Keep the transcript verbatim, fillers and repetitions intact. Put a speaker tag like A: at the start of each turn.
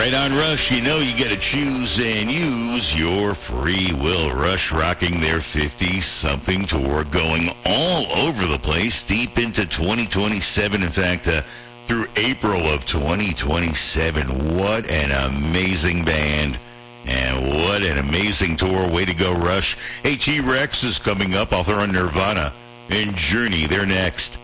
A: Right on Rush, you know you got to choose and use your free will. Rush rocking their fifty-something tour, going all over the place, deep into twenty twenty-seven. In fact, uh, through April of twenty twenty-seven. What an amazing band. And what an amazing tour. Way to go, Rush. Hey, T-Rex is coming up. I'll throw in Nirvana and Journey. They're next.